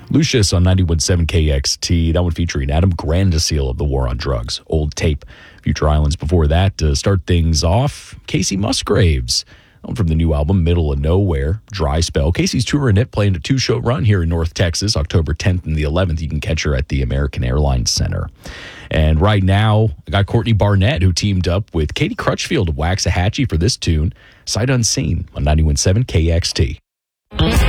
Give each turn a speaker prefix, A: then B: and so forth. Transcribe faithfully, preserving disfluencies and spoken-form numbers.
A: Lucius on ninety-one point seven K X T. That one featuring Adam Grandasil of the War on Drugs. Old tape. Future Islands before that. To start things off, Casey Musgraves. From the new album, Middle of Nowhere, Dry Spell. Casey's touring it, playing a two-show run here in North Texas, October tenth and the eleventh. You can catch her at the American Airlines Center. And right now, I got Courtney Barnett, who teamed up with Katie Crutchfield of Waxahachie for this tune, Sight Unseen, on ninety-one point seven K X T.